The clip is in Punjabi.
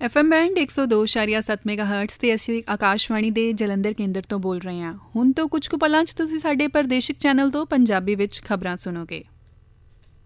FM ਬੈਂਡ 102.7 ਮੈਗਾਹਰਟਜ਼ ਤੇ ਅਸੀਂ ਆਕਾਸ਼ਵਾਣੀ ਦੇ ਜਲੰਧਰ ਕੇਂਦਰ ਤੋਂ ਬੋਲ ਰਹੇ ਹਾਂ। ਹੁਣ ਤੋਂ ਕੁਝ ਕੁ ਪਲਾਂ 'ਚ ਤੁਸੀਂ ਸਾਡੇ ਪ੍ਰਦੇਸ਼ਿਕ ਚੈਨਲ ਤੋਂ ਪੰਜਾਬੀ ਵਿੱਚ ਖਬਰਾਂ ਸੁਣੋਗੇ।